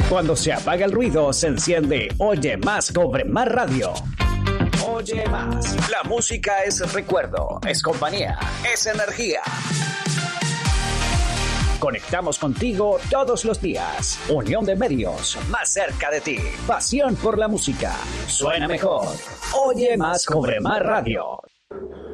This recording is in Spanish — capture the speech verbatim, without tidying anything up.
Cuando se apaga el ruido, se enciende Oye Más Cobre Más Radio. Oye Más. La música es recuerdo, es compañía, es energía. Conectamos contigo todos los días. Unión de medios, más cerca de ti. Pasión por la música. Suena mejor. Oye Más Cobre Más Radio.